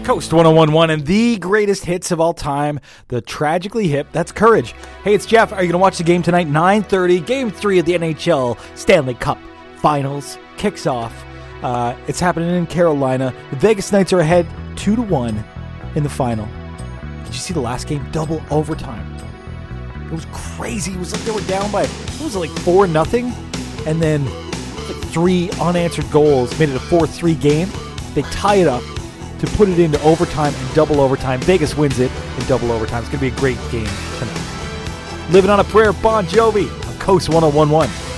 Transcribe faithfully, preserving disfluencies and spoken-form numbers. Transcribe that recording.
Coast one oh one one and the greatest hits of all time, the Tragically Hip. That's Courage. Hey, it's Jeff. Are you going to watch the game tonight? nine thirty, Game three of the N H L Stanley Cup Finals kicks off. Uh, it's happening in Carolina. The Vegas Knights are ahead two to one in the final. Did you see the last game? Double overtime. It was crazy. It was like they were down by, it was like four nothing, and then like three unanswered goals made it a four three game. They tie it up to put it into overtime and double overtime. Vegas wins it in double overtime. It's going to be a great game tonight. Living on a Prayer, Bon Jovi on Coast one oh one one.